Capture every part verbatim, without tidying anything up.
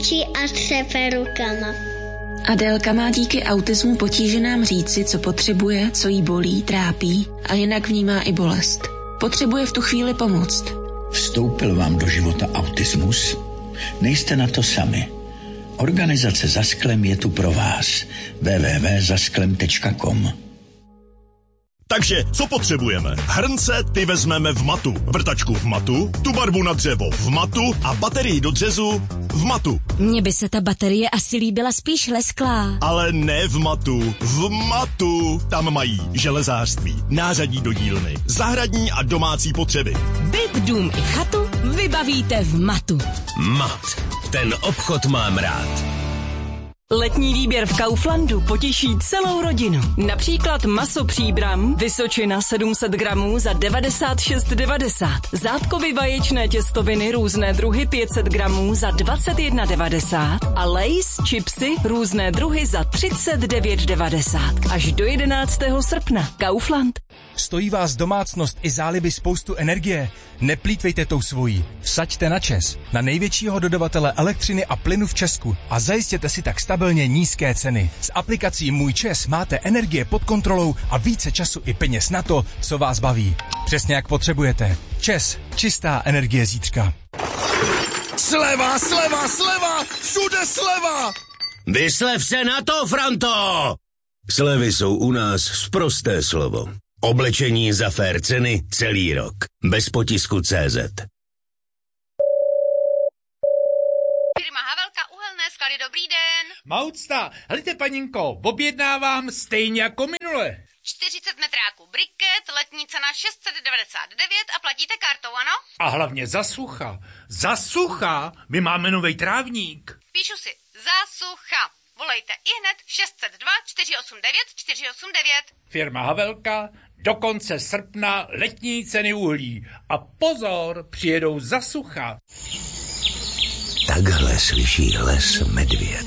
mlčí a třepe rukama. Adélka má díky autismu potíženám říci, co potřebuje, co jí bolí, trápí a jinak vnímá i bolest. Potřebuje v tu chvíli pomoct. Vstoupil vám do života autismus? Nejste na to sami. Organizace Za sklem je tu pro vás. w w w tečka zasklem tečka com. Takže, co potřebujeme? Hrnce ty vezmeme v matu, vrtačku v matu, tu barvu na dřevo v matu a baterii do řezu v matu. Mně by se ta baterie asi líbila spíš lesklá. Ale ne v matu, v matu. Tam mají železářství, nářadí do dílny, zahradní a domácí potřeby. Byt, dům i chatu vybavíte v matu. Mat. Ten obchod mám rád. Letní výběr v Kauflandu potěší celou rodinu. Například maso Příbram, Vysočina sedm set gramů za devadesát šest devadesát. Zátkovy vaječné těstoviny různé druhy pět set gramů za dvacet jedna devadesát. A Lay's chipsy různé druhy za třicet devět devadesát. Až do jedenáctého srpna. Kaufland. Stojí vás domácnost i záliby spoustu energie? Neplýtvejte tou svojí. Vsaďte na ČEZ, na největšího dodavatele elektřiny a plynu v Česku a zajistěte si tak stabilně nízké ceny. S aplikací Můj ČEZ máte energie pod kontrolou a více času i peněz na to, co vás baví. Přesně jak potřebujete. ČEZ. Čistá energie zítřka. Sleva, sleva, sleva! Všude sleva! Vyslev se na to, Franto! Slevy jsou u nás sprosté slovo. Oblečení za fér ceny celý rok. Bez potisku tečka cé zet. Firma Havelka Uhelné sklady, dobrý den. Maucta, helejte paninko, objednávám stejně jako minule. čtyřicet metráků briket, letní cena šest set devadesát devět a platíte kartou, ano? A hlavně za sucha. Za sucha? My máme novej trávník. Píšu si, za sucha. Volejte ihned šest set dva čtyři osm devět čtyři osm devět. Firma Havelka, do konce srpna letní ceny uhlí. A pozor, přijedou za sucha. Takhle slyší les medvěd.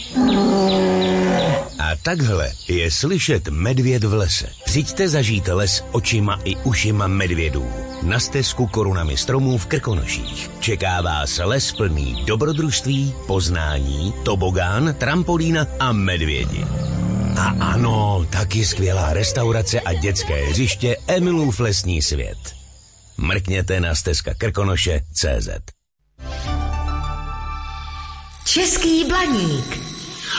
A takhle je slyšet medvěd v lese. Přijďte zažít les očima i ušima medvědů. Na stezku korunami stromů v Krkonoších. Čeká vás les plný dobrodružství, poznání, tobogán, trampolína a medvědi. A ano, taky skvělá restaurace a dětské hřiště Emilův lesní svět. Mrkněte na stezka krkonoše tečka cé zet. Český Blaník.